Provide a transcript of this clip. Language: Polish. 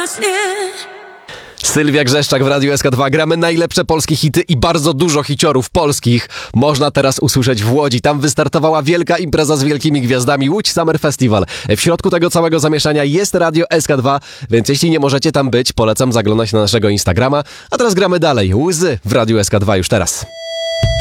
lost in. Sylwia Grzeszczak w Radiu SK2. Gramy najlepsze polskie hity i bardzo dużo hiciorów polskich można teraz usłyszeć w Łodzi. Tam wystartowała wielka impreza z wielkimi gwiazdami, Łódź Summer Festival. W środku tego całego zamieszania jest Radio SK2, więc jeśli nie możecie tam być, polecam zaglądać na naszego Instagrama. A teraz gramy dalej. Łzy w Radiu SK2 już teraz.